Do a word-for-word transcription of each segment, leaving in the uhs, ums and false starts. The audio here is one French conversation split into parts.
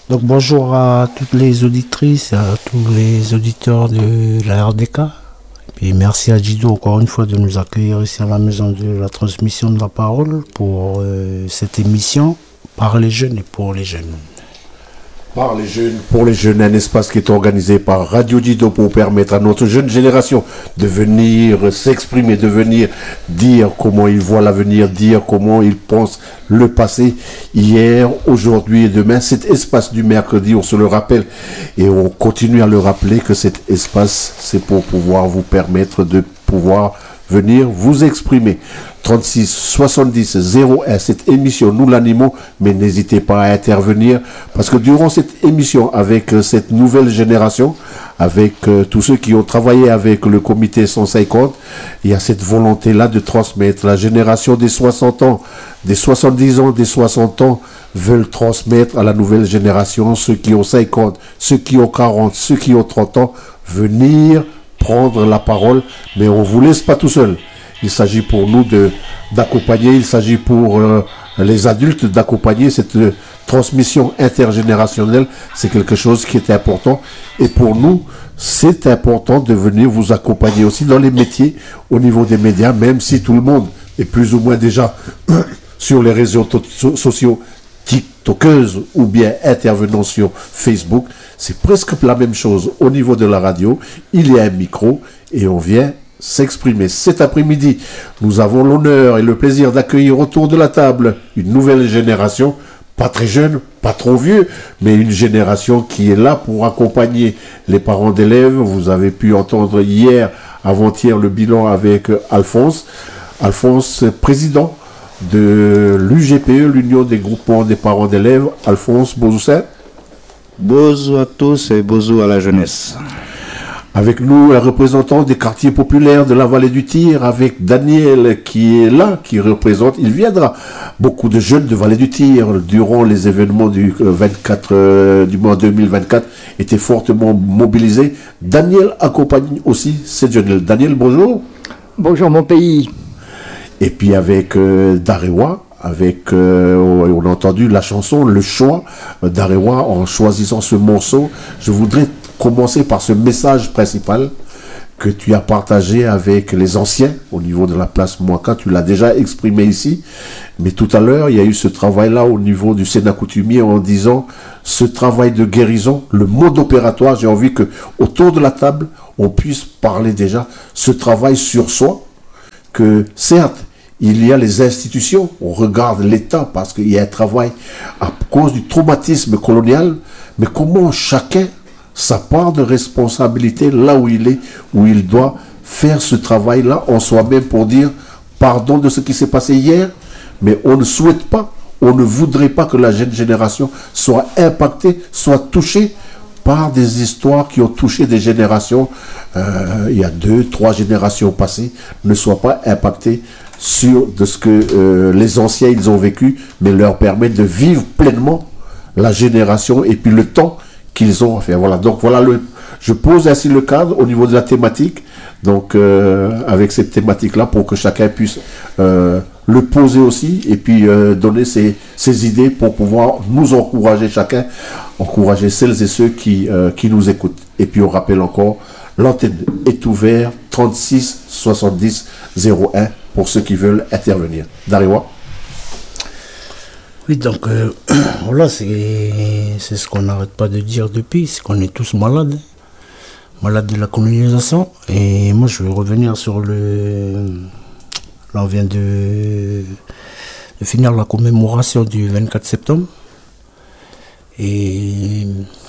Donc bonjour à toutes les auditrices, à tous les auditeurs de la R D K. Et merci à Jido encore une fois de nous accueillir ici à la maison de la transmission de la parole pour euh, cette émission par les jeunes et pour les jeunes. Par les jeunes, pour les jeunes, un espace qui est organisé par Radio Jido pour permettre à notre jeune génération de venir s'exprimer, de venir dire comment ils voient l'avenir, dire comment ils pensent le passé, hier, aujourd'hui et demain. Cet espace du mercredi, on se le rappelle et on continue à le rappeler que cet espace, c'est pour pouvoir vous permettre de pouvoir venir vous exprimer. trente-six soixante-dix zéro un, cette émission, nous l'animons, mais n'hésitez pas à intervenir, parce que durant cette émission, avec euh, cette nouvelle génération, avec euh, tous ceux qui ont travaillé avec le comité cent cinquante, il y a cette volonté-là de transmettre. La génération des soixante ans, des soixante-dix ans, des soixante ans, veulent transmettre à la nouvelle génération, ceux qui ont cinquante, ceux qui ont quarante, ceux qui ont trente ans, venir prendre la parole, mais on ne vous laisse pas tout seul. Il s'agit pour nous de d'accompagner, il s'agit pour euh, les adultes d'accompagner cette euh, transmission intergénérationnelle. C'est quelque chose qui est important. Et pour nous, c'est important de venir vous accompagner aussi dans les métiers au niveau des médias, même si tout le monde est plus ou moins déjà sur les réseaux sociaux, tiktokeuse ou bien intervenant sur Facebook. C'est presque la même chose au niveau de la radio. Il y a un micro et on vient s'exprimer. Cet après-midi, nous avons l'honneur et le plaisir d'accueillir autour de la table une nouvelle génération, pas très jeune, pas trop vieux, mais une génération qui est là pour accompagner les parents d'élèves. Vous avez pu entendre hier, avant-hier, le bilan avec Alphonse. Alphonse, président de l'U G P E, l'Union des groupements des parents d'élèves. Alphonse, bonjour. Bonjour à tous et bonjour à la jeunesse. Avec nous, un représentant des quartiers populaires de la vallée du Tir, avec Daniel qui est là, qui représente, il viendra. Beaucoup de jeunes de vallée du Tir, durant les événements du vingt-quatre, euh, du mois deux mille vingt-quatre, étaient fortement mobilisés. Daniel accompagne aussi ces jeunes. Daniel, bonjour. Bonjour mon pays. Et puis avec euh, Darewa, avec, euh, on a entendu la chanson, le choix euh, d'Arewa. En choisissant ce morceau, je voudrais commencer par ce message principal que tu as partagé avec les anciens au niveau de la place Mouaka. Tu l'as déjà exprimé ici, mais tout à l'heure, il y a eu ce travail-là au niveau du Sénat coutumier en disant ce travail de guérison, le mode opératoire. J'ai envie que autour de la table, on puisse parler déjà ce travail sur soi, que certes, il y a les institutions, on regarde l'État parce qu'il y a un travail à cause du traumatisme colonial, mais comment chacun sa part de responsabilité là où il est, où il doit faire ce travail-là en soi-même pour dire pardon de ce qui s'est passé hier, mais on ne souhaite pas, on ne voudrait pas que la jeune génération soit impactée, soit touchée par des histoires qui ont touché des générations, euh, il y a deux, trois générations passées, ne soient pas impactées sur de ce que euh, les anciens ils ont vécu, mais leur permettre de vivre pleinement la génération et puis le temps qu'ils ont à faire. Voilà, donc voilà, le, je pose ainsi le cadre au niveau de la thématique, donc euh, avec cette thématique-là pour que chacun puisse euh, le poser aussi et puis euh, donner ses, ses idées pour pouvoir nous encourager chacun, encourager celles et ceux qui, euh, qui nous écoutent. Et puis on rappelle encore, l'antenne est ouverte trente-six soixante-dix zéro un pour ceux qui veulent intervenir. Darewa. Oui, donc euh, voilà, c'est c'est ce qu'on n'arrête pas de dire depuis, c'est qu'on est tous malades, hein, malades de la colonisation. Et moi, je vais revenir sur le... Là, on vient de, de finir la commémoration du vingt-quatre septembre. Et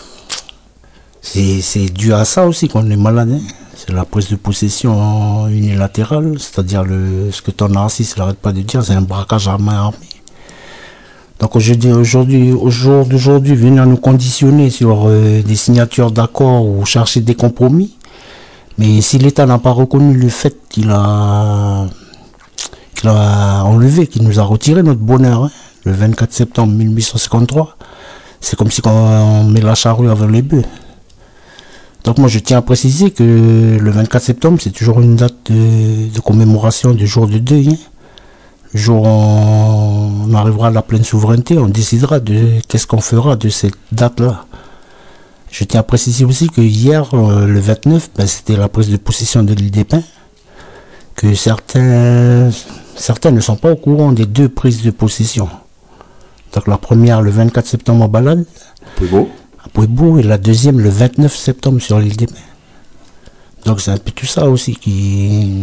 c'est dû à ça aussi qu'on est malade. Hein. C'est la prise de possession unilatérale, c'est-à-dire le ce que ton narcisse n'arrête pas de dire, c'est un braquage à main armée. Donc aujourd'hui, aujourd'hui, au jour d'aujourd'hui, venir nous conditionner sur euh, des signatures d'accords ou chercher des compromis. Mais si l'État n'a pas reconnu le fait qu'il a, qu'il a enlevé, qu'il nous a retiré notre bonheur, hein, le vingt-quatre septembre mille huit cent cinquante-trois, c'est comme si on met la charrue avant les bœufs. Donc moi je tiens à préciser que le vingt-quatre septembre c'est toujours une date de, de commémoration du jour de deuil. Hein. Le jour où on arrivera à la pleine souveraineté, on décidera de qu'est-ce qu'on fera de cette date-là. Je tiens à préciser aussi que hier, le vingt-neuf, ben, c'était la prise de possession de l'île des Pins, que certains, certains ne sont pas au courant des deux prises de possession. Donc la première le vingt-quatre septembre à Balade, Puebo. à Puebo, et la deuxième le vingt-neuf septembre sur l'île des Pins. Donc c'est un peu tout ça aussi qui...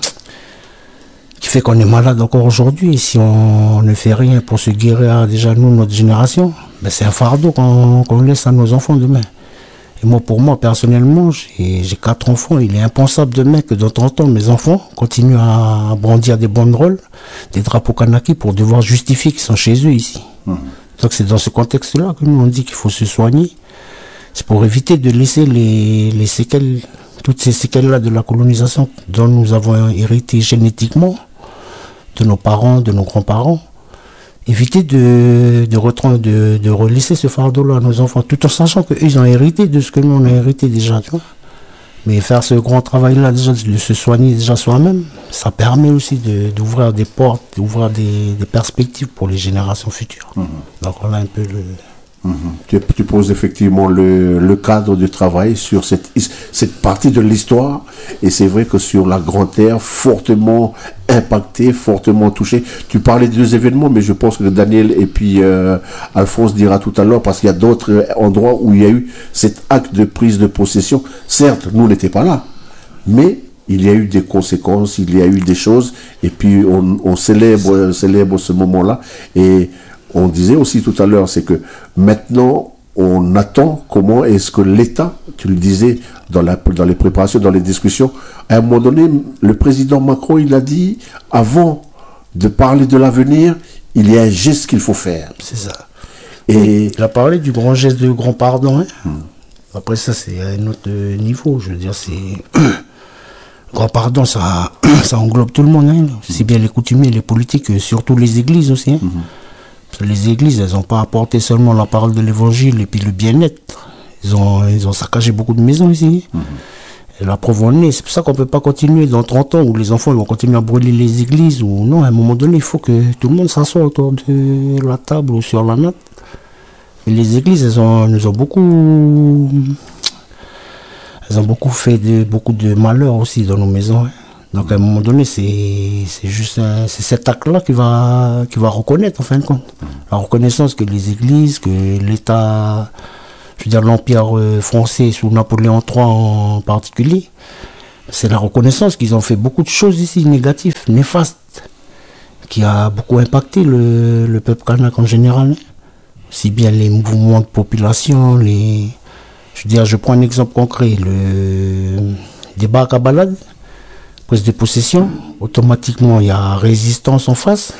qui fait qu'on est malade encore aujourd'hui. Si on ne fait rien pour se guérir, déjà nous, notre génération, ben c'est un fardeau qu'on qu'on laisse à nos enfants demain. Et moi, pour moi, personnellement, j'ai j'ai quatre enfants. Il est impensable demain que dans trente ans, mes enfants continuent à brandir des banderoles, des drapeaux kanaki pour devoir justifier qu'ils sont chez eux ici. Mmh. Donc c'est dans ce contexte-là que nous on dit qu'il faut se soigner. C'est pour éviter de laisser les, les séquelles, toutes ces séquelles-là de la colonisation dont nous avons hérité génétiquement, de nos parents, de nos grands-parents, éviter de, de, retran- de, de relaisser ce fardeau-là à nos enfants, tout en sachant qu'eux, ils ont hérité de ce que nous, on a hérité déjà, tu vois. Mais faire ce grand travail-là, déjà, de se soigner déjà soi-même, ça permet aussi de, d'ouvrir des portes, d'ouvrir des, des perspectives pour les générations futures. Mmh. Donc, on a un peu le... Mmh. Tu, tu poses effectivement le, le cadre du travail sur cette, cette partie de l'histoire, et c'est vrai que sur la Grande Terre, fortement impacté, fortement touché. Tu parlais des deux événements, mais je pense que Daniel et puis euh, Alphonse dira tout à l'heure, parce qu'il y a d'autres endroits où il y a eu cet acte de prise de possession. Certes, nous n'étions pas là, mais il y a eu des conséquences, il y a eu des choses, et puis on, on célèbre, célèbre ce moment-là, et on disait aussi tout à l'heure, c'est que maintenant, on attend comment est-ce que l'État, tu le disais dans, la, dans les préparations, dans les discussions, à un moment donné, le président Macron, il a dit, avant de parler de l'avenir, il y a un geste qu'il faut faire. C'est ça. Et il a parlé du grand geste de grand pardon. Hein. Hmm. Après ça, c'est à un autre niveau. Je veux dire, c'est... grand pardon, ça, ça englobe tout le monde. Hein. C'est bien les coutumiers, les politiques, surtout les églises aussi. Hein. Hmm. Les églises, elles n'ont pas apporté seulement la parole de l'évangile et puis le bien-être. Ils ont, ils ont saccagé beaucoup de maisons ici. Mmh. Et la preuve en est, c'est pour ça qu'on ne peut pas continuer dans trente ans où les enfants ils vont continuer à brûler les églises. Ou non, à un moment donné, il faut que tout le monde s'assoie autour de la table ou sur la natte. Mais les églises, elles ont, nous ont beaucoup... Elles ont beaucoup fait de, beaucoup de malheur aussi dans nos maisons. Hein. Donc à un moment donné, c'est, c'est juste un, c'est cet acte-là qui va, qui va reconnaître en fin de compte. La reconnaissance que les églises, que l'État, je veux dire l'Empire français sous Napoléon trois en particulier, c'est la reconnaissance qu'ils ont fait beaucoup de choses ici négatives, néfastes, qui a beaucoup impacté le, le peuple kanak en général. Aussi bien les mouvements de population, les... Je veux dire, je prends un exemple concret, le débat à Balade, prise de possession, automatiquement il y a résistance en face.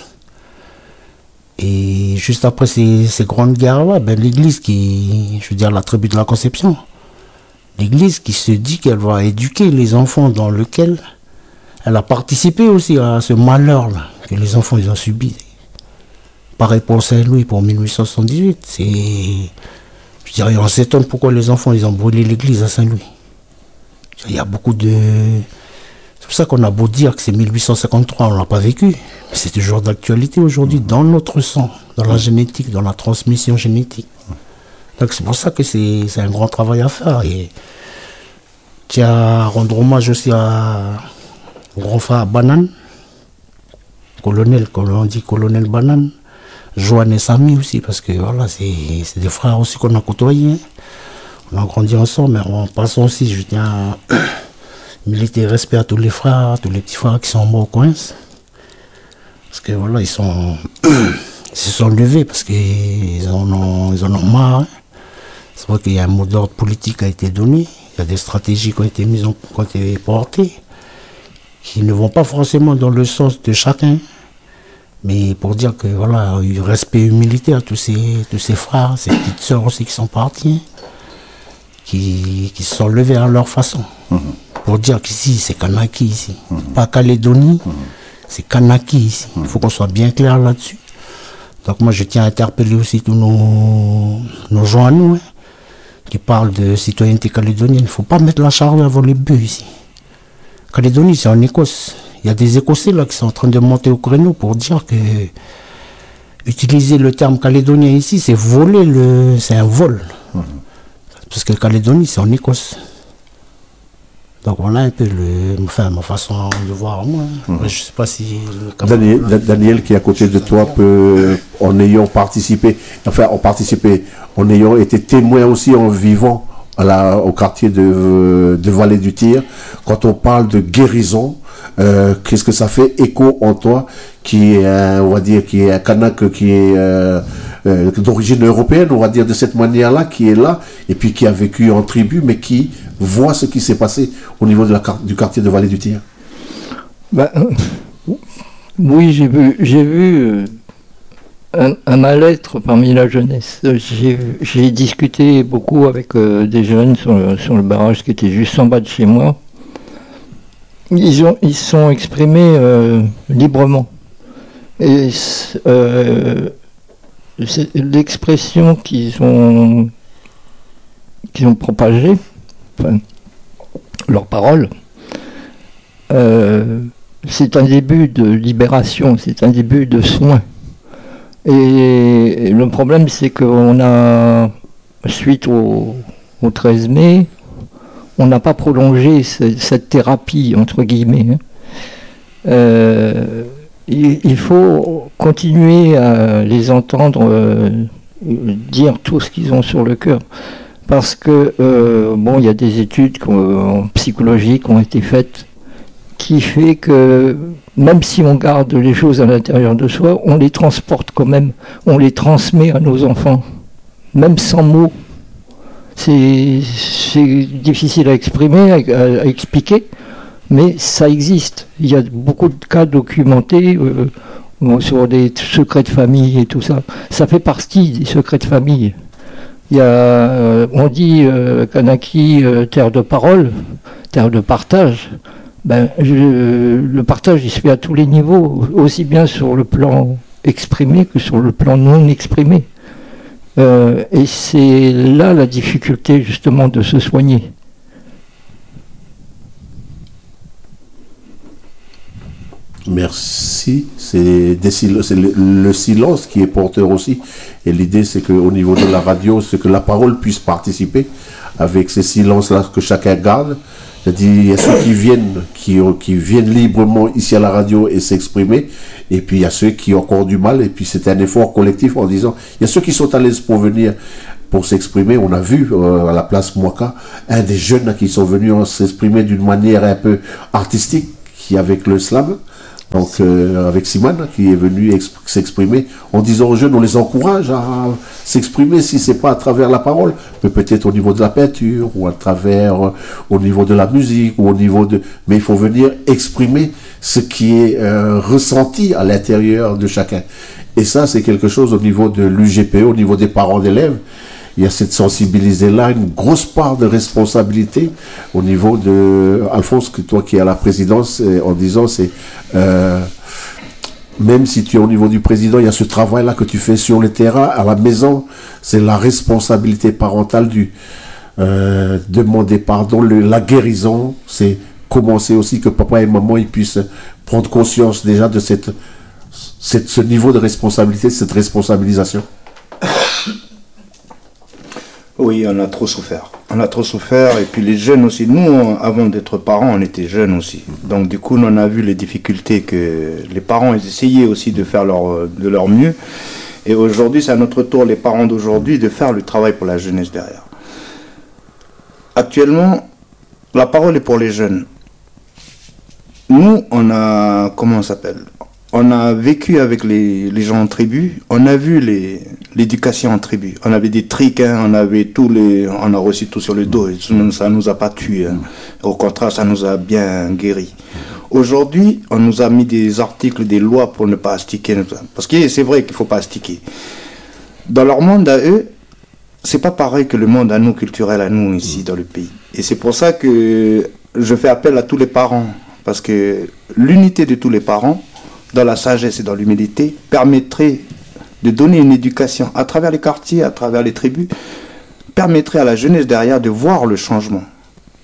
Et juste après ces, ces grandes guerres-là, ben, l'église qui, je veux dire la tribu de la Conception, l'église qui se dit qu'elle va éduquer les enfants dans lequel elle a participé aussi à ce malheur-là que les enfants ils ont subi. Pareil pour Saint-Louis pour mille huit cent soixante-dix-huit. C'est, je dirais, on s'étonne pourquoi les enfants ils ont brûlé l'église à Saint-Louis. Il y a beaucoup de... C'est pour ça qu'on a beau dire que c'est mille huit cent cinquante-trois, on ne l'a pas vécu, mais c'est toujours d'actualité aujourd'hui, dans notre sang, dans la génétique, dans la transmission génétique. Donc c'est pour ça que c'est, c'est un grand travail à faire. Et je tiens à rendre hommage aussi à mon grand frère Banane, colonel, comme on dit colonel Banane, Joanne et Samy aussi, parce que voilà, c'est, c'est des frères aussi qu'on a côtoyés. Hein. On a grandi ensemble, mais en passant aussi, je tiens à militer respect à tous les frères, à tous les petits frères qui sont morts au coin. Parce que voilà, ils sont ils se sont levés parce qu'ils en ont, ils en ont marre. Hein. C'est vrai qu'il y a un mot d'ordre politique qui a été donné, il y a des stratégies qui ont été mises en, qui ont été portées, qui ne vont pas forcément dans le sens de chacun, mais pour dire que voilà, il y a eu respect et humilité à tous ces, tous ces frères, ces petites sœurs aussi qui sont partis, qui, qui se sont levés à leur façon. Mmh. Pour dire qu'ici, c'est Kanaki ici. Mmh. Pas Calédonie, mmh. c'est Kanaki ici. Il mmh. faut qu'on soit bien clair là-dessus. Donc moi, je tiens à interpeller aussi tous nos, nos gens à nous, hein, qui parlent de citoyenneté calédonienne. Il ne faut pas mettre la charrue avant les bœufs ici. Calédonie, c'est en Écosse. Il y a des Écossais là qui sont en train de monter au créneau pour dire que utiliser le terme calédonien ici, c'est voler le, c'est un vol. Mmh. Parce que Calédonie, c'est en Écosse. Donc voilà un peu le, enfin, ma façon de voir moi. Mmh. Je ne sais pas si... Daniel, Daniel qui est à côté de toi, peut, en ayant participé, enfin en participé, en ayant été témoin aussi en vivant à la, au quartier de, de Vallée du Tyr, quand on parle de guérison, euh, qu'est-ce que ça fait écho en toi, qui est, un, on va dire, qui est un Kanak qui est euh, euh, d'origine européenne, on va dire de cette manière-là, qui est là, et puis qui a vécu en tribu, mais qui voit ce qui s'est passé au niveau de la, du quartier de Vallée du Tyr. Ben, oui, j'ai vu, j'ai vu un, un mal-être parmi la jeunesse. J'ai, j'ai discuté beaucoup avec euh, des jeunes sur le, sur le barrage qui était juste en bas de chez moi. Ils ont, ils sont exprimés euh, librement. Et euh, c'est l'expression qu'ils ont, qu'ils ont propagée, enfin, leurs paroles, euh, c'est un début de libération, c'est un début de soin. Et le problème, c'est qu'on a, suite au, au treize mai, on n'a pas prolongé ce, cette thérapie, entre guillemets. Hein. Euh, il, il faut continuer à les entendre euh, dire tout ce qu'ils ont sur le cœur. Parce que, euh, bon, il y a des études en psychologie qui ont été faites qui fait que même si on garde les choses à l'intérieur de soi, on les transporte quand même, on les transmet à nos enfants, même sans mots. C'est, c'est difficile à exprimer, à, à, à expliquer, mais ça existe. Il y a beaucoup de cas documentés euh, sur des secrets de famille et tout ça. Ça fait partie des secrets de famille. Il y a, euh, on dit euh, Kanaki, euh, terre de parole, terre de partage. Ben, je, le partage, il se fait à tous les niveaux, aussi bien sur le plan exprimé que sur le plan non exprimé. Euh, et c'est là la difficulté justement de se soigner. Merci. C'est, des, c'est le, le silence qui est porteur aussi. Et l'idée, c'est qu'au niveau de la radio, c'est que la parole puisse participer avec ces silences-là que chacun garde. C'est-à-dire, il y a ceux qui viennent, qui, qui viennent librement ici à la radio et s'exprimer, et puis il y a ceux qui ont encore du mal, et puis c'est un effort collectif en disant, il y a ceux qui sont à l'aise pour venir, pour s'exprimer. On a vu euh, à la place Mwaka, un des jeunes là, qui sont venus s'exprimer d'une manière un peu artistique, qui avec le slam, donc euh, avec Simone, qui est venu exp- s'exprimer en disant aux jeunes, on les encourage à s'exprimer, si c'est pas à travers la parole, mais peut-être au niveau de la peinture, ou à travers, euh, au niveau de la musique, ou au niveau de... Mais il faut venir exprimer ce qui est euh, ressenti à l'intérieur de chacun. Et ça, c'est quelque chose au niveau de l'U G P E, au niveau des parents d'élèves. Il y a cette sensibiliser-là, une grosse part de responsabilité au niveau de... Alphonse, que toi qui es à la présidence, en disant, c'est... Euh, même si tu es au niveau du président, il y a ce travail-là que tu fais sur le terrain, à la maison, c'est la responsabilité parentale du... Euh, demander pardon, le, la guérison, c'est commencer aussi que papa et maman ils puissent prendre conscience déjà de cette, cette, ce niveau de responsabilité, cette responsabilisation. Oui, on a trop souffert. On a trop souffert, et puis les jeunes aussi. Nous, on, avant d'être parents, on était jeunes aussi. Donc du coup, on a vu les difficultés que les parents essayaient aussi de faire leur, de leur mieux. Et aujourd'hui, c'est à notre tour, les parents d'aujourd'hui, de faire le travail pour la jeunesse derrière. Actuellement, la parole est pour les jeunes. Nous, on a, comment on s'appelle ? On a vécu avec les, les gens en tribu, on a vu les, l'éducation en tribu. On avait des triques, hein, on avait tous les, on a reçu tout sur le dos, et ça nous a pas tués. Hein. Au contraire, ça nous a bien guéris. Aujourd'hui, on nous a mis des articles, des lois pour ne pas astiquer. Parce que c'est vrai qu'il faut pas astiquer. Dans leur monde à eux, c'est pas pareil que le monde à nous, culturel à nous ici dans le pays. Et c'est pour ça que je fais appel à tous les parents. Parce que l'unité de tous les parents, dans la sagesse et dans l'humilité, permettrait de donner une éducation à travers les quartiers, à travers les tribus, permettrait à la jeunesse derrière de voir le changement.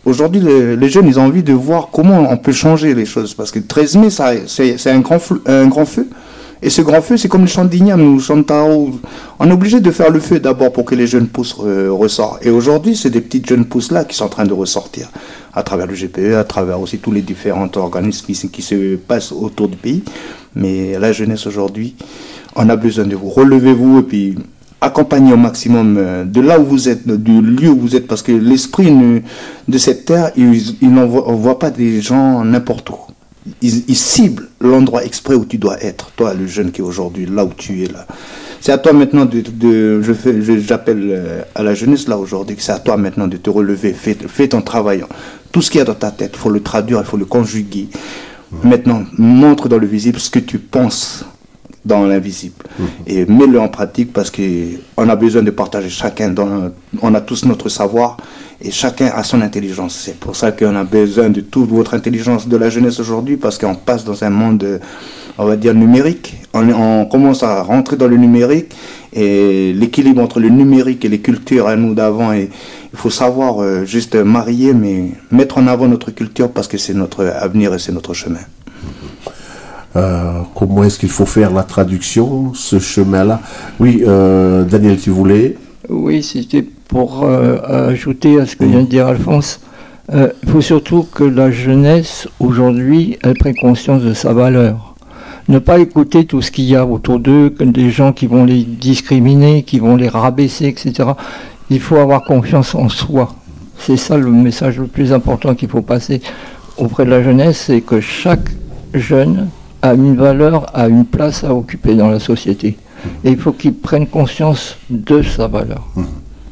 aujourd'hui, les, les jeunes, ils ont envie de voir comment on peut changer les choses. Parce que treize mai, ça, c'est, c'est un, grand feu, un grand feu. Et ce grand feu, c'est comme le chant d'Igname ou le chant de Tao. On est obligé de faire le feu d'abord pour que les jeunes pousses euh, ressortent. Et aujourd'hui, c'est des petites jeunes pousses-là qui sont en train de ressortir. À travers le G P E, à travers aussi tous les différents organismes qui, qui se passent autour du pays. Mais la jeunesse aujourd'hui, on a besoin de vous. Relevez-vous et puis accompagnez au maximum de là où vous êtes, du lieu où vous êtes. Parce que l'esprit ne, de cette terre, il, il n'envoie pas des gens n'importe où. Il, il cible l'endroit exprès où tu dois être, toi le jeune qui est aujourd'hui là où tu es là. C'est à toi maintenant de, de je fais, je, j'appelle à la jeunesse là aujourd'hui, c'est à toi maintenant de te relever, fais, fais ton travail. Tout ce qu'il y a dans ta tête, il faut le traduire, il faut le conjuguer. Mmh. Maintenant, montre dans le visible ce que tu penses dans l'invisible. Mmh. Et mets-le en pratique parce qu'on a besoin de partager chacun, dans, on a tous notre savoir. Et chacun a son intelligence. C'est pour ça qu'on a besoin de toute votre intelligence de la jeunesse aujourd'hui, parce qu'on passe dans un monde, on va dire, numérique. On, on commence à rentrer dans le numérique, et l'équilibre entre le numérique et les cultures à nous d'avant, et il faut savoir euh, juste marier, mais mettre en avant notre culture, parce que c'est notre avenir et c'est notre chemin. Euh, comment est-ce qu'il faut faire la traduction, ce chemin-là? Oui, euh, Daniel, tu voulais? Oui, c'était pour euh, ajouter à ce que vient de dire Alphonse. Euh, il faut surtout que la jeunesse, aujourd'hui, elle prenne conscience de sa valeur. Ne pas écouter tout ce qu'il y a autour d'eux, des gens qui vont les discriminer, qui vont les rabaisser, et cetera. Il faut avoir confiance en soi. C'est ça le message le plus important qu'il faut passer auprès de la jeunesse, c'est que chaque jeune a une valeur, a une place à occuper dans la société. Et il faut qu'il prenne conscience de sa valeur. Moi,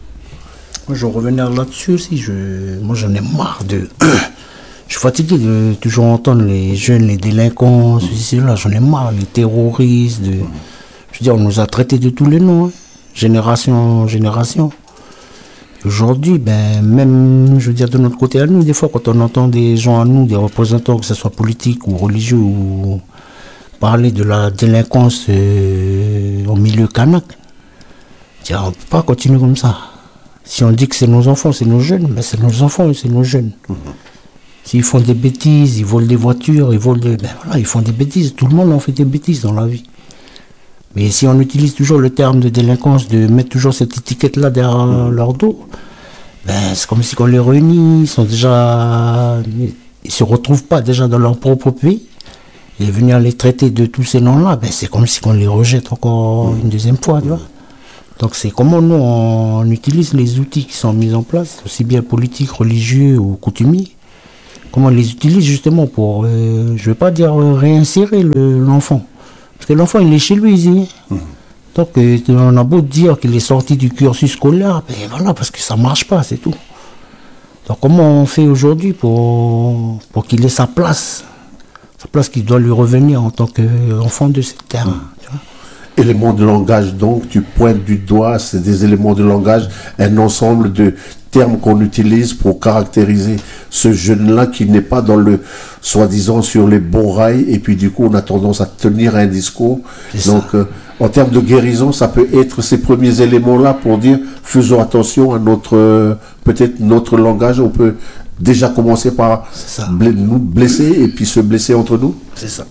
je vais revenir là-dessus aussi. Je... Moi, j'en ai marre de... Je suis fatigué de toujours entendre les jeunes, les délinquants, ceci, cela. J'en ai marre, les terroristes. De... Je veux dire, on nous a traités de tous les noms, hein. Génération en génération. Aujourd'hui, ben, même, je veux dire, de notre côté à nous, des fois, quand on entend des gens à nous, des représentants, que ce soit politiques ou religieux, ou parler de la délinquance euh, au milieu kanak, tiens, on ne peut pas continuer comme ça. Si on dit que c'est nos enfants, c'est nos jeunes, ben c'est nos enfants et c'est nos jeunes. Mmh. S'ils font des bêtises, ils volent des voitures, ils volent des... Ben voilà, ils font des bêtises. Tout le monde en fait des bêtises dans la vie. Mais si on utilise toujours le terme de délinquance, de mettre toujours cette étiquette-là derrière mmh. leur dos, ben c'est comme si on les réunit, ils sont déjà... Ils se retrouvent pas déjà dans leur propre pays. Et venir les traiter de tous ces noms-là, ben c'est comme si on les rejette encore mmh. une deuxième fois, tu vois. Donc c'est comment nous, on, on utilise les outils qui sont mis en place, aussi bien politiques, religieux ou coutumiers, comment on les utilise justement pour, euh, je ne vais pas dire euh, réinsérer le, l'enfant. Parce que l'enfant, il est chez lui ici. Mmh. Donc euh, on a beau dire qu'il est sorti du cursus scolaire, ben voilà, parce que ça ne marche pas, c'est tout. Donc comment on fait aujourd'hui pour, pour qu'il ait sa place, sa place qui doit lui revenir en tant qu'enfant de cette terre, mmh. tu vois. Éléments de langage, donc, tu pointes du doigt, c'est des éléments de langage, un ensemble de termes qu'on utilise pour caractériser ce jeune-là qui n'est pas dans le, soi-disant, sur les bons rails, et puis du coup, on a tendance à tenir un discours. C'est donc, euh, en termes de guérison, ça peut être ces premiers éléments-là pour dire, faisons attention à notre, euh, peut-être notre langage, on peut déjà commencer par bla- nous blesser, et puis se blesser entre nous. C'est ça.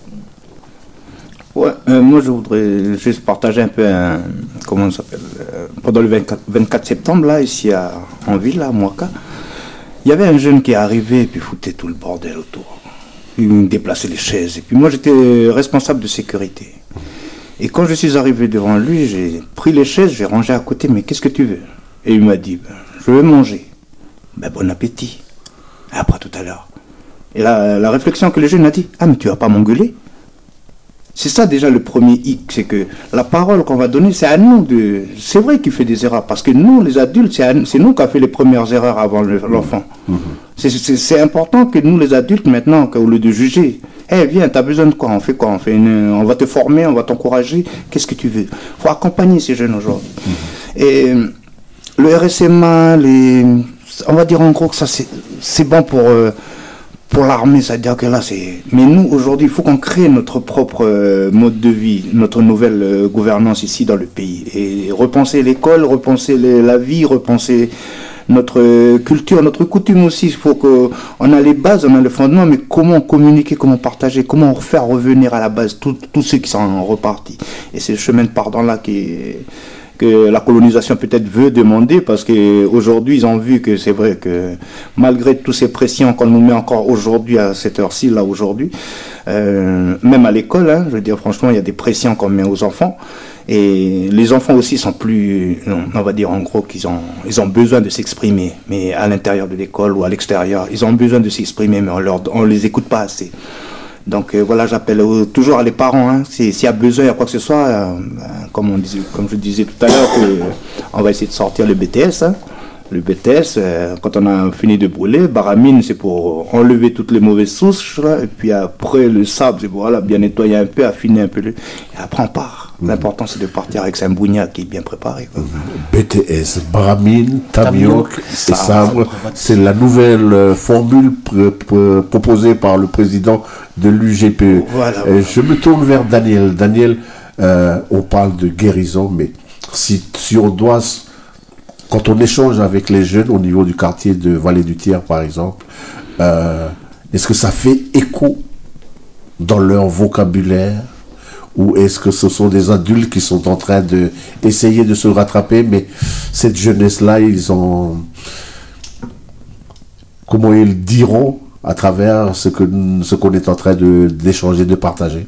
Ouais, euh, moi je voudrais juste partager un peu un, comment ça s'appelle, euh, pendant le vingt-quatre, vingt-quatre septembre là, ici à, en ville, à Mouaka, il y avait un jeune qui est arrivé et puis foutait tout le bordel autour. Il déplaçait les chaises et puis moi j'étais responsable de sécurité. Et quand je suis arrivé devant lui, j'ai pris les chaises, j'ai rangé à côté, mais qu'est-ce que tu veux? Et il m'a dit, ben, je veux manger. Ben bon appétit. Et après tout à l'heure. Et là, la réflexion que le jeune a dit, ah mais tu vas pas m'engueuler? C'est ça déjà le premier hic, c'est que la parole qu'on va donner, c'est à nous de... C'est vrai qu'il fait des erreurs, parce que nous, les adultes, c'est, à... c'est nous qui avons fait les premières erreurs avant le... l'enfant. Mmh. C'est, c'est, c'est important que nous, les adultes, maintenant, au lieu de juger, eh hey, viens, t'as besoin de quoi? On fait quoi? On fait une... on va te former, on va t'encourager, qu'est-ce que tu veux? Il faut accompagner ces jeunes aujourd'hui. Mmh. Et le R S M A, les... on va dire en gros que ça, c'est, c'est bon pour... Euh... Pour l'armée, c'est-à-dire que là, c'est... Mais nous, aujourd'hui, il faut qu'on crée notre propre euh, mode de vie, notre nouvelle euh, gouvernance ici dans le pays. Et repenser l'école, repenser les, la vie, repenser notre culture, notre coutume aussi. Il faut que, on a les bases, on a le fondement, mais comment communiquer, comment partager, comment faire revenir à la base tous ceux qui sont repartis. Et c'est le chemin de pardon-là qui que la colonisation peut-être veut demander, parce qu'aujourd'hui, ils ont vu que c'est vrai que malgré toutes ces pressions qu'on nous met encore aujourd'hui à cette heure-ci, là aujourd'hui, euh, même à l'école, hein, je veux dire franchement, il y a des pressions qu'on met aux enfants. Et les enfants aussi sont plus, on va dire en gros qu'ils ont, ils ont besoin de s'exprimer, mais à l'intérieur de l'école ou à l'extérieur, ils ont besoin de s'exprimer, mais on leur, on les écoute pas assez. Donc euh, voilà, j'appelle euh, toujours à les parents, hein, s'il y a besoin, il y a quoi que ce soit, euh, comme, on disait, comme je disais tout à l'heure, que, euh, on va essayer de sortir le B T S. Hein. Le B T S, euh, quand on a fini de brûler, baramine, c'est pour enlever toutes les mauvaises souches, là, et puis après le sable, c'est pour voilà, bien nettoyer un peu, affiner un peu, le... et après on part. L'important, c'est de partir avec un bougna qui est bien préparé. Quoi. B T S, baramine, tamioc et sabre. C'est la nouvelle euh, formule pr pr proposée par le président de l'U G P E. Voilà, voilà. Je me tourne vers Daniel. Daniel, euh, on parle de guérison, mais si, si on doit, quand on échange avec les jeunes au niveau du quartier de Vallée du Thiers, par exemple, euh, est-ce que ça fait écho dans leur vocabulaire? Ou est-ce que ce sont des adultes qui sont en train de essayer de se rattraper, mais cette jeunesse-là, ils ont... Comment ils diront à travers ce que ce qu'on est en train de d'échanger, de partager?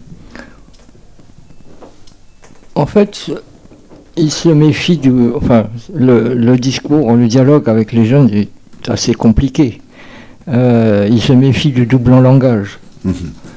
En fait, ils se méfient du... Enfin, le, le discours, le dialogue avec les jeunes est assez compliqué. Euh, ils se méfient du double langage. Mmh.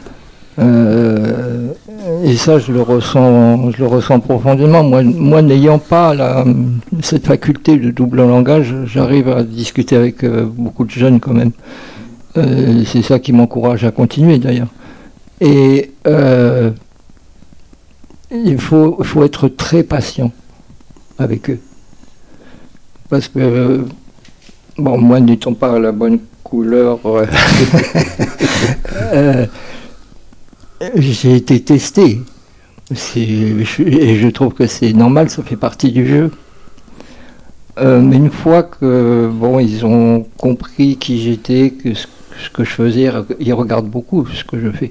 Euh, et ça, je le ressens, je le ressens profondément. Moi, moi n'ayant pas la, cette faculté de double langage, j'arrive à discuter avec euh, beaucoup de jeunes quand même. Euh, c'est ça qui m'encourage à continuer d'ailleurs. Et euh, il faut, faut être très patient avec eux. Parce que, bon, moi n'étant pas à la bonne couleur, euh, euh, j'ai été testé. Et je trouve que c'est normal, ça fait partie du jeu. Euh, mais une fois que bon, ils ont compris qui j'étais, que ce, ce que je faisais, ils regardent beaucoup ce que je fais.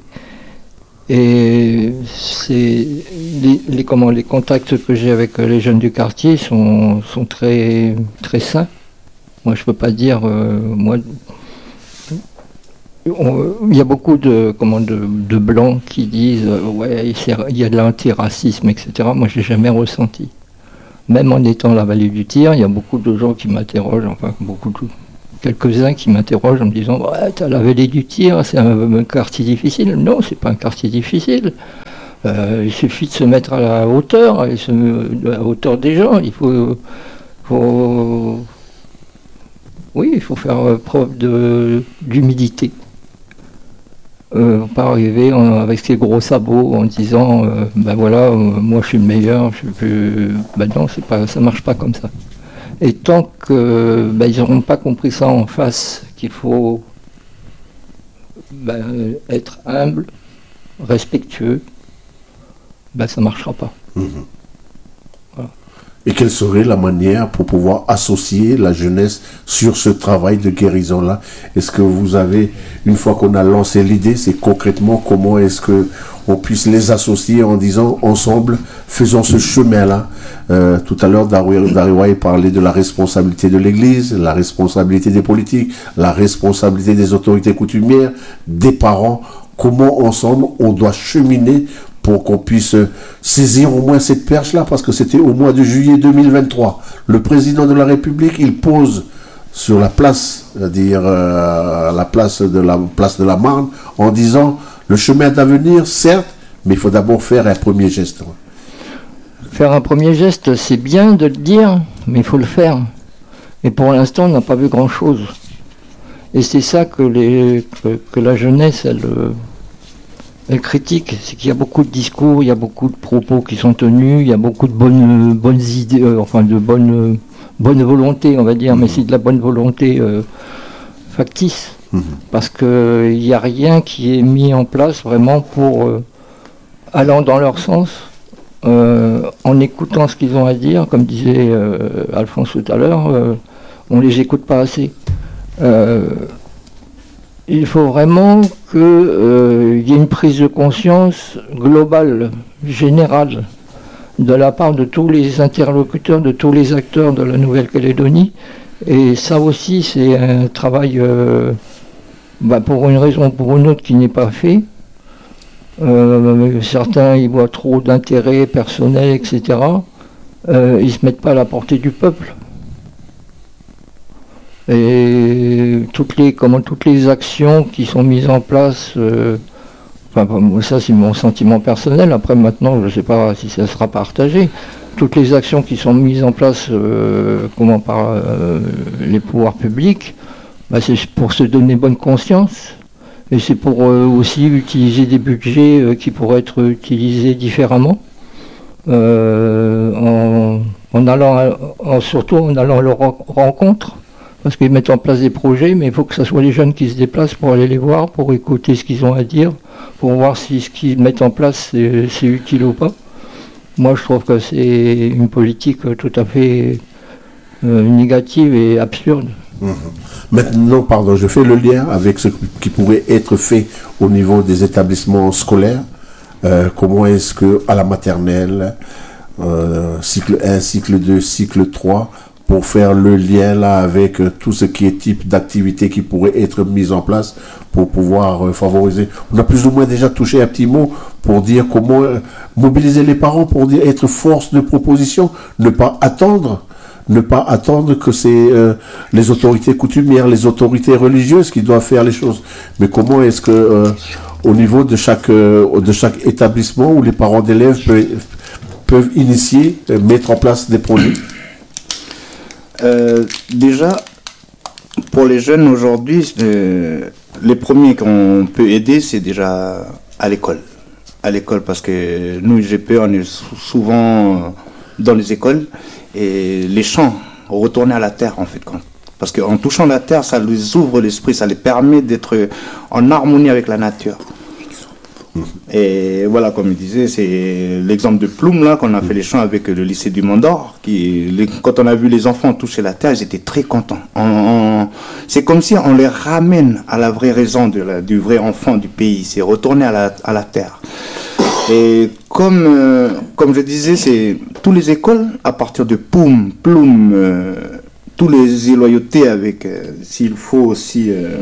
Et c'est les, les, comment, les contacts que j'ai avec les jeunes du quartier sont, sont très, très sains. Moi, je peux pas dire, euh, moi. Il y a beaucoup de, comment, de, de blancs qui disent euh, ouais, il y a de l'antiracisme, et cetera. Moi, je n'ai jamais ressenti. Même en étant à la Vallée du Thiers, il y a beaucoup de gens qui m'interrogent, enfin, beaucoup de, quelques-uns qui m'interrogent en me disant ouais, t'as la Vallée du Thiers, c'est un, un quartier difficile. Non, c'est pas un quartier difficile. Euh, il suffit de se mettre à la hauteur, et se, à la hauteur des gens. Il faut. faut oui, il faut faire preuve de, d'humilité. Euh, pas arriver en, avec ses gros sabots en disant euh, ben voilà, euh, moi je suis le meilleur, je suis plus... ben non, c'est pas, ça marche pas comme ça. Et tant que ben, ils n'auront pas compris ça en face, qu'il faut ben, être humble, respectueux, ben ça marchera pas. Mmh. Voilà. Et quelle serait la manière pour pouvoir associer la jeunesse sur ce travail de guérison-là? Est-ce que vous avez, une fois qu'on a lancé l'idée, c'est concrètement comment est-ce qu'on puisse les associer en disant ensemble, faisons ce chemin-là? euh, Tout à l'heure, Dariwaye parlait de la responsabilité de l'Église, la responsabilité des politiques, la responsabilité des autorités coutumières, des parents. Comment ensemble on doit cheminer pour qu'on puisse saisir au moins cette perche-là, parce que c'était au mois de juillet deux mille vingt-trois. Le président de la République, il pose sur la place, c'est-à-dire euh, la place de la place de la Marne, en disant le chemin d'avenir, certes, mais il faut d'abord faire un premier geste. Faire un premier geste, c'est bien de le dire, mais il faut le faire. Et pour l'instant, on n'a pas vu grand-chose. Et c'est ça que, les, que, que la jeunesse, elle... Elle critique, c'est qu'il y a beaucoup de discours, il y a beaucoup de propos qui sont tenus, il y a beaucoup de bonnes, bonnes idées, euh, enfin de bonnes, bonne volonté, on va dire, mmh. mais c'est de la bonne volonté euh, factice, mmh. parce qu'il n'y a rien qui est mis en place vraiment pour, euh, allant dans leur sens, euh, en écoutant ce qu'ils ont à dire, comme disait euh, Alphonse tout à l'heure, euh, on les écoute pas assez. Euh, il faut vraiment qu'il euh, y ait une prise de conscience globale, générale, de la part de tous les interlocuteurs, de tous les acteurs de la Nouvelle-Calédonie. Et ça aussi, c'est un travail, euh, bah pour une raison ou pour une autre, qui n'est pas fait. Euh, certains y voient trop d'intérêt personnel, et cetera. Euh, ils ne se mettent pas à la portée du peuple. Et toutes les, comment, toutes les actions qui sont mises en place, euh, enfin, ça c'est mon sentiment personnel, après maintenant je ne sais pas si ça sera partagé, toutes les actions qui sont mises en place euh, comment, par euh, les pouvoirs publics, bah, c'est pour se donner bonne conscience, et c'est pour euh, aussi utiliser des budgets euh, qui pourraient être utilisés différemment, euh, en, en allant, à, en, surtout en allant à leur rencontre. Parce qu'ils mettent en place des projets, mais il faut que ce soit les jeunes qui se déplacent pour aller les voir, pour écouter ce qu'ils ont à dire, pour voir si ce qu'ils mettent en place c'est, c'est utile ou pas. Moi, je trouve que c'est une politique tout à fait euh, négative et absurde. Mmh. Maintenant, pardon, je fais le lien avec ce qui pourrait être fait au niveau des établissements scolaires. Euh, comment est-ce que à la maternelle, euh, cycle un, cycle deux, cycle trois, pour faire le lien là avec euh, tout ce qui est type d'activité qui pourrait être mise en place pour pouvoir euh, favoriser. On a plus ou moins déjà touché un petit mot pour dire comment euh, mobiliser les parents pour dire être force de proposition, ne pas attendre, ne pas attendre que c'est euh, les autorités coutumières, les autorités religieuses qui doivent faire les choses. Mais comment est-ce que euh, au niveau de chaque euh, de chaque établissement où les parents d'élèves peuvent, peuvent initier, euh, mettre en place des produits? Euh, déjà, pour les jeunes aujourd'hui, euh, les premiers qu'on peut aider, c'est déjà à l'école. À l'école, parce que nous, I G P, on est souvent dans les écoles, et les champs, retourner à la terre, en fait. Parce qu'en touchant la terre, ça les ouvre l'esprit, ça les permet d'être en harmonie avec la nature. Et voilà, comme il disait, c'est l'exemple de Ploum, là, qu'on a fait les champs avec le lycée du Mont d'Or, qui, les, quand on a vu les enfants toucher la terre, ils étaient très contents. On, on, c'est comme si on les ramène à la vraie raison de la, du vrai enfant du pays, c'est retourner à la, à la terre. Et comme, euh, comme je disais, c'est tous les écoles, à partir de Poum, Ploum, euh, tous les loyautés avec, euh, s'il faut aussi, euh,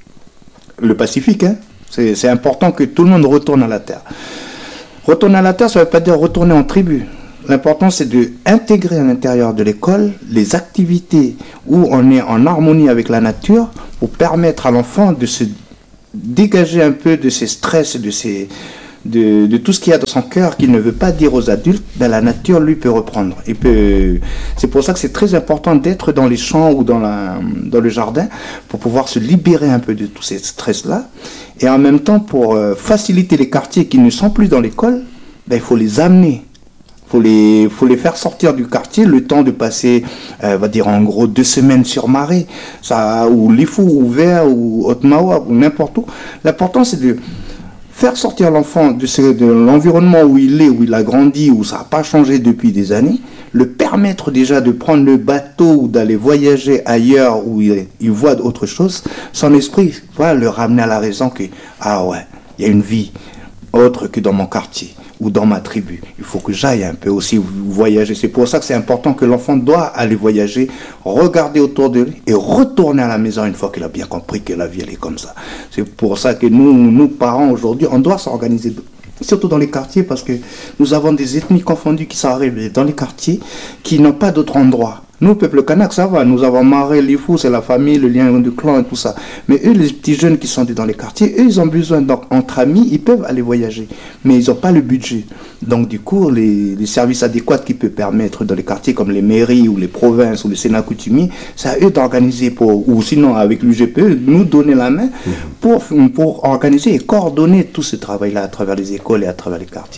le Pacifique, hein. C'est, c'est important que tout le monde retourne à la terre. Retourner à la terre, ça ne veut pas dire retourner en tribu. L'important, c'est d'intégrer à l'intérieur de l'école les activités où on est en harmonie avec la nature pour permettre à l'enfant de se dégager un peu de ses stress, de, ses, de, de tout ce qu'il y a dans son cœur qu'il ne veut pas dire aux adultes. Ben, la nature, lui, peut reprendre. Il peut... C'est pour ça que c'est très important d'être dans les champs ou dans, la, dans le jardin pour pouvoir se libérer un peu de tous ces stress-là. Et en même temps, pour euh, faciliter les quartiers qui ne sont plus dans l'école, ben, il faut les amener. Il faut les, faut les faire sortir du quartier, le temps de passer, euh, on va dire en gros, deux semaines sur Marais, ça, ou Lifou, ou Vert, ou Otmawa, ou n'importe où. L'important, c'est de faire sortir l'enfant de, ce, de l'environnement où il est, où il a grandi, où ça n'a pas changé depuis des années, le permettre déjà de prendre le bateau ou d'aller voyager ailleurs où il, il voit autre chose, son esprit va le ramener à la raison que, ah ouais, il y a une vie autre que dans mon quartier ou dans ma tribu. Il faut que j'aille un peu aussi voyager. C'est pour ça que c'est important que l'enfant doit aller voyager, regarder autour de lui et retourner à la maison une fois qu'il a bien compris que la vie elle est comme ça. C'est pour ça que nous, nous parents aujourd'hui, on doit s'organiser, surtout dans les quartiers, parce que nous avons des ethnies confondues qui sont arrivées dans les quartiers qui n'ont pas d'autre endroit. Nous, peuple kanak, ça va. Nous avons Marais, Lifou, c'est la famille, le lien du clan et tout ça. Mais eux, les petits jeunes qui sont dans les quartiers, eux, ils ont besoin, donc, entre amis, ils peuvent aller voyager. Mais ils n'ont pas le budget. Donc, du coup, les, les services adéquats qui peuvent permettre dans les quartiers, comme les mairies ou les provinces ou les sénats coutumiers, c'est à eux d'organiser pour, ou sinon, avec l'U G P E, nous donner la main pour, pour organiser et coordonner tout ce travail-là à travers les écoles et à travers les quartiers.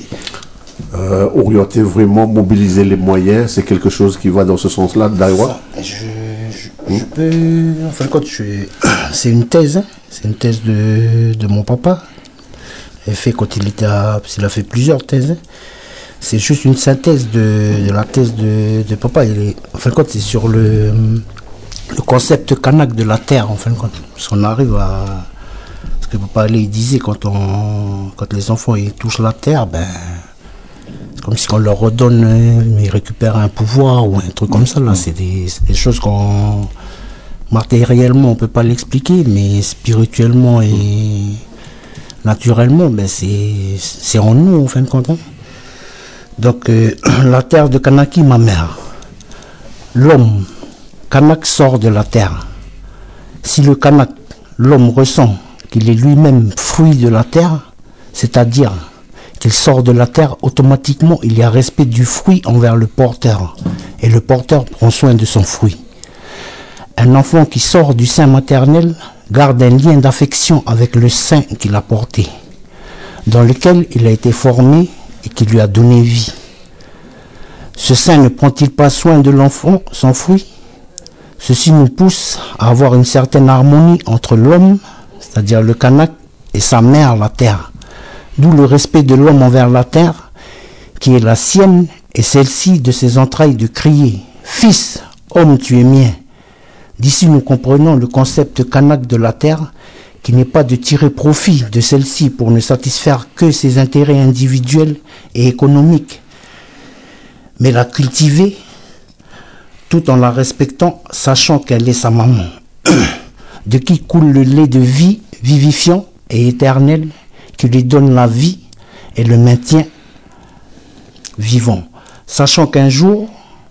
Euh, orienter vraiment, mobiliser les moyens, c'est quelque chose qui va dans ce sens-là, Daiwa? Je, je, je peux... Enfin, quand je, c'est une thèse, hein. C'est une thèse de, de mon papa. Il a fait quand il était à... Il a fait plusieurs thèses. Hein. C'est juste une synthèse de, de la thèse de, de papa. Il est, enfin, quand c'est sur le, le concept kanak de la terre, en fin de compte. Parce qu'on arrive à... Parce que papa il disait, quand, on, quand les enfants ils touchent la terre, ben, c'est comme si on leur redonne, mais ils récupèrent un pouvoir ou un truc comme ça. Là, c'est des, c'est des choses qu'on... Matériellement, on ne peut pas l'expliquer, mais spirituellement et naturellement, ben, c'est, c'est en nous, en fin de compte. Hein. Donc, euh, la terre de Kanaki, ma mère. L'homme, Kanak sort de la terre. Si le Kanak, l'homme ressent qu'il est lui-même fruit de la terre, c'est-à-dire qu'il sort de la terre, automatiquement il y a respect du fruit envers le porteur. Et le porteur prend soin de son fruit. Un enfant qui sort du sein maternel garde un lien d'affection avec le sein qu'il a porté, dans lequel il a été formé et qui lui a donné vie. Ce sein ne prend-il pas soin de l'enfant, son fruit? Ceci nous pousse à avoir une certaine harmonie entre l'homme, c'est-à-dire le Kanak, et sa mère, la terre. D'où le respect de l'homme envers la terre, qui est la sienne, et celle-ci de ses entrailles de crier « Fils, homme, tu es mien ». D'ici nous comprenons le concept Kanak de la terre, qui n'est pas de tirer profit de celle-ci pour ne satisfaire que ses intérêts individuels et économiques, mais la cultiver tout en la respectant, sachant qu'elle est sa maman, de qui coule le lait de vie vivifiant et éternel, qui lui donne la vie et le maintient vivant, sachant qu'un jour,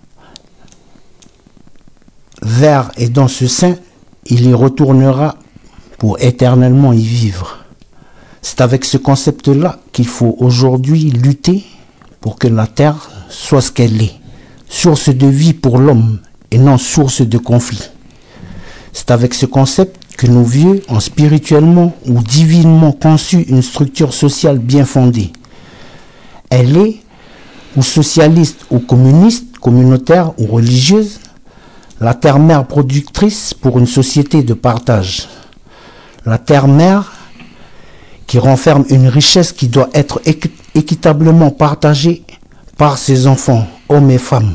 vers et dans ce sein, il y retournera pour éternellement y vivre. C'est avec ce concept-là qu'il faut aujourd'hui lutter pour que la terre soit ce qu'elle est, source de vie pour l'homme et non source de conflit. C'est avec ce concept que nos vieux ont spirituellement ou divinement conçu une structure sociale bien fondée. Elle est ou socialiste ou communiste, communautaire ou religieuse, la terre-mère productrice pour une société de partage. La terre-mère qui renferme une richesse qui doit être équ- équitablement partagée par ses enfants, hommes et femmes.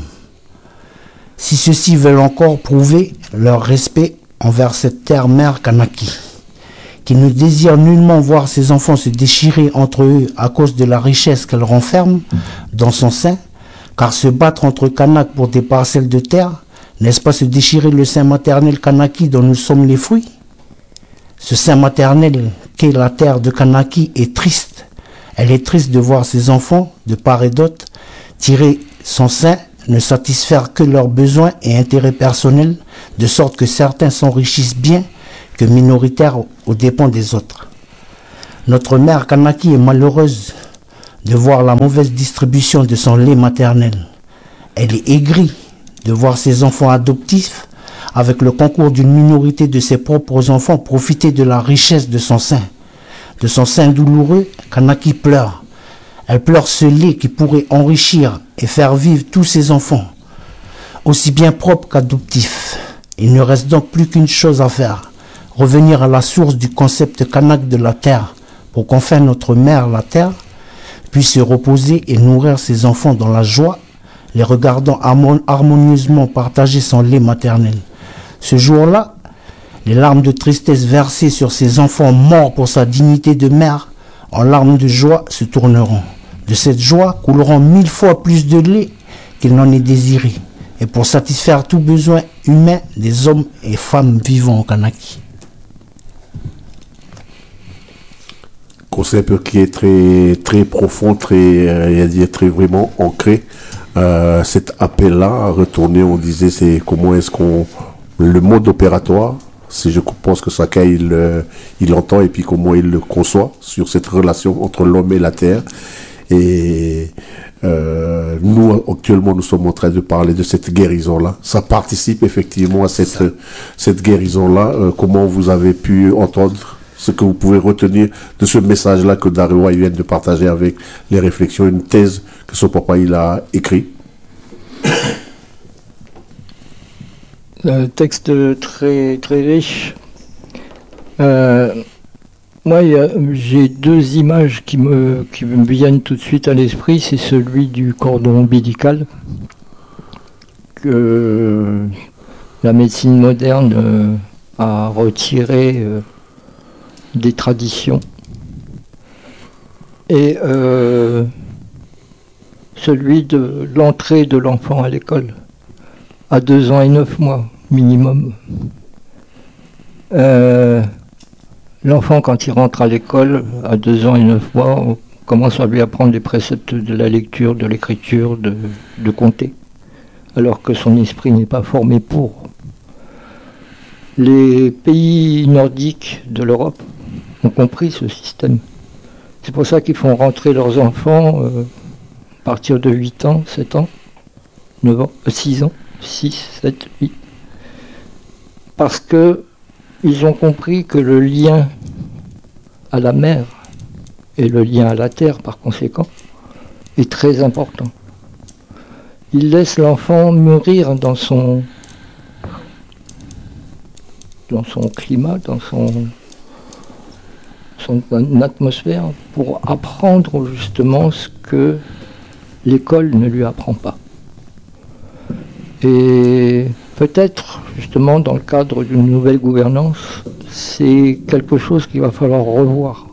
Si ceux-ci veulent encore prouver leur respect envers cette terre-mère Kanaki, qui ne désire nullement voir ses enfants se déchirer entre eux à cause de la richesse qu'elle renferme dans son sein, car se battre entre Kanak pour des parcelles de terre, n'est-ce pas se déchirer le sein maternel Kanaki dont nous sommes les fruits? Ce sein maternel qu'est la terre de Kanaki est triste. Elle est triste de voir ses enfants, de part et d'autre, tirer son sein, ne satisfaire que leurs besoins et intérêts personnels, de sorte que certains s'enrichissent bien que minoritaires aux dépens des autres. Notre mère Kanaki est malheureuse de voir la mauvaise distribution de son lait maternel. Elle est aigrie de voir ses enfants adoptifs, avec le concours d'une minorité de ses propres enfants, profiter de la richesse de son sein. De son sein douloureux, Kanaki pleure. Elle pleure ce lait qui pourrait enrichir et faire vivre tous ses enfants, aussi bien propres qu'adoptifs. Il ne reste donc plus qu'une chose à faire, revenir à la source du concept Kanak de la terre, pour qu'enfin notre mère, la terre, puisse se reposer et nourrir ses enfants dans la joie, les regardant harmonieusement partager son lait maternel. Ce jour-là, les larmes de tristesse versées sur ses enfants morts pour sa dignité de mère, en larmes de joie se tourneront. De cette joie couleront mille fois plus de lait qu'il n'en est désiré, et pour satisfaire tout besoin humain des hommes et femmes vivant au Kanaki. Concept qui est très très profond, très, euh, dire, très vraiment ancré. Euh, cet appel-là à retourner, on disait, c'est comment est-ce qu'on, le mode opératoire, si je pense que Sakai il, euh, il entend et puis comment il le conçoit sur cette relation entre l'homme et la terre. Et euh, nous actuellement nous sommes en train de parler de cette guérison-là. Ça participe effectivement à cette cette guérison-là. Euh, comment vous avez pu entendre ce que vous pouvez retenir de ce message-là que Darewa vient de partager avec les réflexions, une thèse que son papa il a écrit. Un texte très très riche. Euh, moi, y a, j'ai deux images qui me qui me viennent tout de suite à l'esprit. C'est celui du cordon ombilical que la médecine moderne euh, a retiré euh, des traditions. Et euh, celui de l'entrée de l'enfant à l'école, à deux ans et neuf mois minimum. Euh, l'enfant, quand il rentre à l'école, à deux ans et neuf mois, on commence à lui apprendre les préceptes de la lecture, de l'écriture, de, de compter, alors que son esprit n'est pas formé pour. Les pays nordiques de l'Europe ont compris ce système. C'est pour ça qu'ils font rentrer leurs enfants euh, à partir de huit ans, sept ans, neuf ans, six ans, six, sept, huit. Parce que ils ont compris que le lien à la mer et le lien à la terre, par conséquent, est très important. Ils laissent l'enfant mûrir dans son, dans son climat, dans son, son atmosphère, pour apprendre justement ce que l'école ne lui apprend pas. Et peut-être, justement, dans le cadre d'une nouvelle gouvernance, c'est quelque chose qu'il va falloir revoir.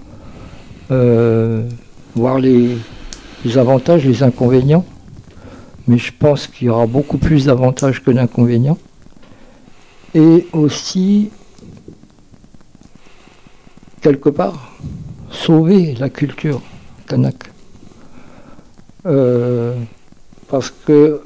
Euh, voir les, les avantages, les inconvénients. Mais je pense qu'il y aura beaucoup plus d'avantages que d'inconvénients. Et aussi, quelque part, sauver la culture kanak. Euh, parce que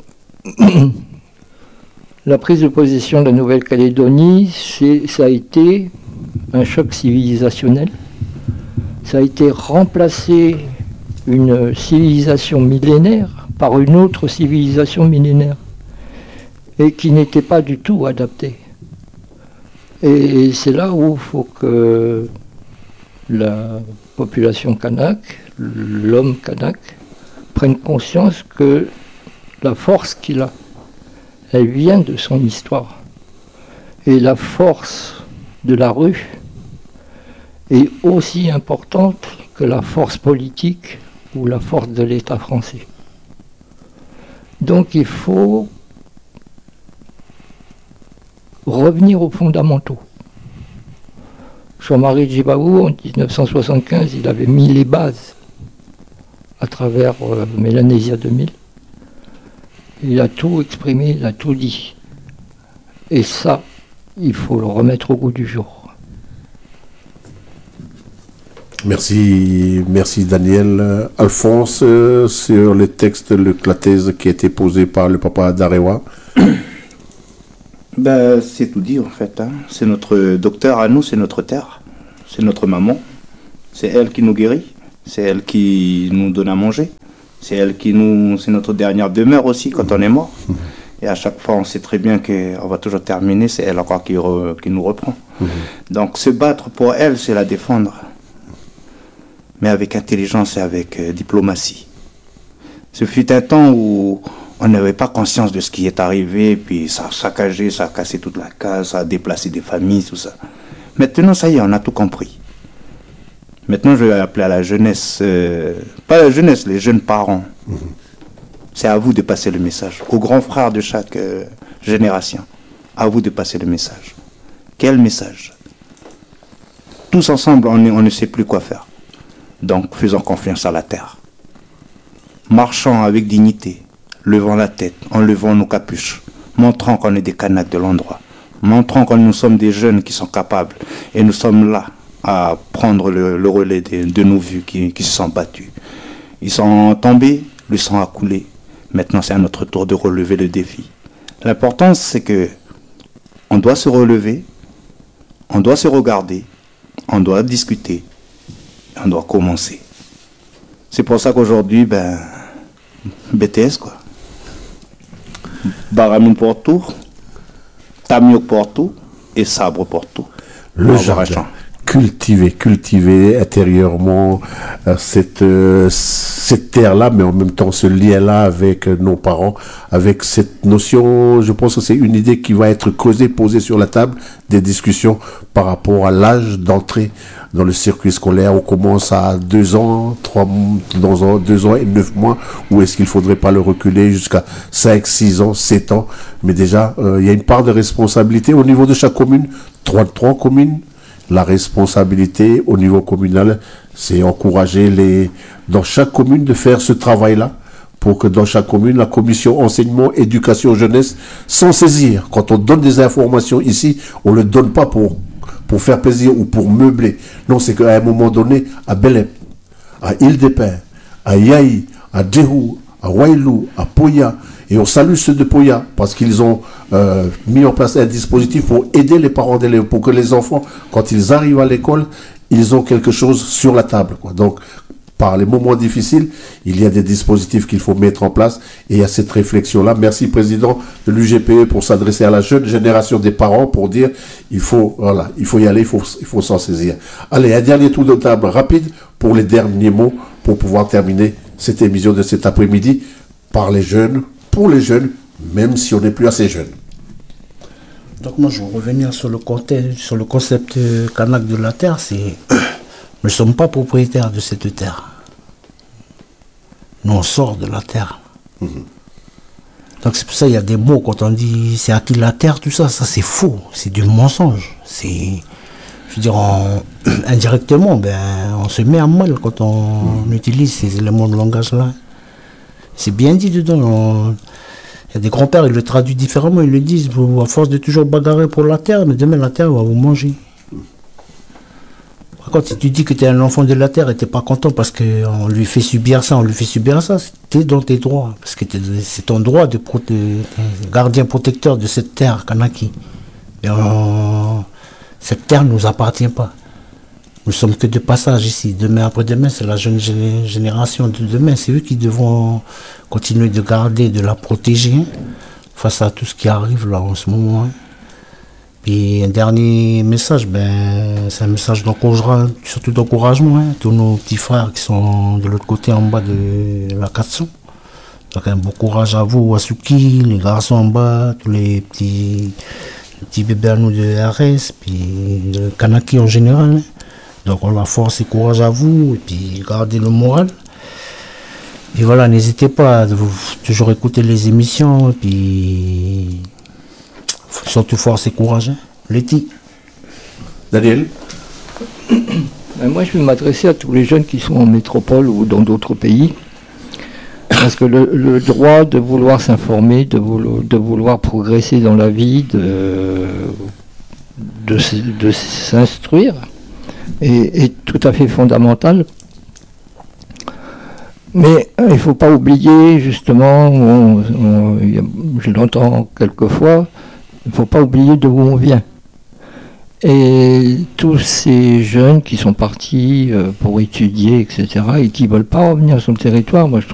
la prise de position de la Nouvelle-Calédonie, c'est, ça a été un choc civilisationnel. Ça a été remplacer une civilisation millénaire par une autre civilisation millénaire et qui n'était pas du tout adaptée. Et c'est là où il faut que la population kanak, l'homme kanak, prenne conscience que la force qu'il a, elle vient de son histoire. Et la force de la rue est aussi importante que la force politique ou la force de l'État français. Donc il faut revenir aux fondamentaux. Jean-Marie Djibaou, en dix-neuf cent soixante-quinze, il avait mis les bases à travers euh, Mélanésia deux mille. Il a tout exprimé, il a tout dit. Et ça, il faut le remettre au goût du jour. Merci, merci Daniel. Alphonse, euh, sur le texte, le, la thèse qui a été posée par le papa d'Arewa. Ben, c'est tout dit en fait. Hein. C'est notre docteur à nous, c'est notre terre. C'est notre maman. C'est elle qui nous guérit. C'est elle qui nous donne à manger. C'est elle qui nous... C'est notre dernière demeure aussi quand on est mort. Et à chaque fois, on sait très bien qu'on va toujours terminer. C'est elle encore qui, re... qui nous reprend. Donc se battre pour elle, c'est la défendre. Mais avec intelligence et avec euh, diplomatie. Ce fut un temps où on n'avait pas conscience de ce qui est arrivé, puis ça a saccagé, ça a cassé toute la case, ça a déplacé des familles, tout ça. Maintenant, ça y est, on a tout compris. Maintenant, je vais appeler à la jeunesse, euh, pas la jeunesse, les jeunes parents. Mmh. C'est à vous de passer le message, aux grands frères de chaque euh, génération. À vous de passer le message. Quel message? Tous ensemble, on, on ne sait plus quoi faire. Donc, faisons confiance à la terre. Marchons avec dignité, levant la tête, enlevant nos capuches, montrant qu'on est des Kanaks de l'endroit, montrant que nous sommes des jeunes qui sont capables, et nous sommes là à prendre le, le relais de, de nos vieux qui, qui se sont battus. Ils sont tombés, le sang a coulé. Maintenant, c'est à notre tour de relever le défi. L'important, c'est que on doit se relever, on doit se regarder, on doit discuter, on doit commencer. C'est pour ça qu'aujourd'hui, ben, B T S quoi. Baramine pour tout, Tamiok pour tout et Sabre pour tout. Le jardin. cultiver, cultiver intérieurement euh, cette, euh, cette terre-là, mais en même temps ce lien-là avec euh, nos parents, avec cette notion, je pense que c'est une idée qui va être creusée, posée sur la table des discussions par rapport à l'âge d'entrée dans le circuit scolaire. On commence à deux ans, trois, dans un, deux ans et neuf mois, ou est-ce qu'il faudrait pas le reculer jusqu'à cinq, six ans, sept ans? Mais déjà, euh, il y a une part de responsabilité au niveau de chaque commune, trois, trois communes. La responsabilité au niveau communal, c'est encourager les, dans chaque commune de faire ce travail-là pour que dans chaque commune, la commission enseignement, éducation, jeunesse s'en saisir. Quand on donne des informations ici, on ne le donne pas pour, pour faire plaisir ou pour meubler. Non, c'est qu'à un moment donné, à Belém, à Île-des-Pins, à Yaï, à Djehou, à Wailou, à Poya, et on salue ceux de Poya parce qu'ils ont euh, mis en place un dispositif pour aider les parents d'élèves, pour que les enfants, quand ils arrivent à l'école, ils ont quelque chose sur la table, quoi. Donc, par les moments difficiles, il y a des dispositifs qu'il faut mettre en place et il y a cette réflexion-là. Merci, Président de l'U G P E, pour s'adresser à la jeune génération des parents pour dire il faut, voilà, il faut y aller, il faut, il faut s'en saisir. Allez, un dernier tour de table rapide pour les derniers mots pour pouvoir terminer cette émission de cet après-midi par les jeunes, pour les jeunes, même si on n'est plus assez jeunes. Donc moi, je vais revenir sur le concept, sur le concept kanak de la terre. C'est, nous ne sommes pas propriétaires de cette terre. Nous, on sort de la terre. Mmh. Donc c'est pour ça qu'il y a des mots, quand on dit c'est acquis la terre, tout ça, ça c'est faux, c'est du mensonge. C'est, je veux dire, on, indirectement, ben, on se met à mal quand on mmh. utilise ces éléments de langage-là. C'est bien dit dedans. On, il y a des grands-pères, ils le traduisent différemment, ils le disent, vous, à force de toujours bagarrer pour la terre, mais demain la terre va vous manger. Par contre, si tu dis que tu es un enfant de la terre et tu n'es pas content parce qu'on lui fait subir ça, on lui fait subir ça, tu es dans tes droits. Parce que c'est ton droit de, proté- de gardien protecteur de cette terre, Kanaki. Et on, cette terre ne nous appartient pas. Nous ne sommes que de passage ici. Demain, après-demain, c'est la jeune gé- génération de demain. C'est eux qui devront continuer de garder, de la protéger hein, face à tout ce qui arrive là en ce moment. Hein. Puis un dernier message, ben, c'est un message d'encouragement, surtout d'encouragement. Hein, tous nos petits frères qui sont de l'autre côté en bas de la quatre cents. Donc un bon courage à vous, Wasuki, les garçons en bas, tous les petits, les petits bébés à nous de R S, puis de Kanaki en général. Hein. Donc on la force et courage à vous, et puis gardez le moral. Et voilà, n'hésitez pas à vous, toujours écouter les émissions, et puis surtout force et courage. Hein. Letty. Daniel. Moi, je vais m'adresser à tous les jeunes qui sont en métropole ou dans d'autres pays. Parce que le, le droit de vouloir s'informer, de vouloir, de vouloir progresser dans la vie, de, de, de s'instruire, est, est tout à fait fondamental. Mais euh, il ne faut pas oublier, justement, on, on, je l'entends quelquefois, il ne faut pas oublier d'où on vient. Et tous ces jeunes qui sont partis euh, pour étudier, et cetera, et qui ne veulent pas revenir sur le territoire, moi je